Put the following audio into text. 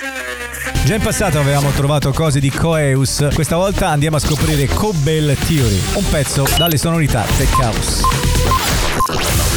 Già in passato avevamo trovato cose di Coeus, questa volta andiamo a scoprire Cobell Theory, un pezzo dalle sonorità Tech House.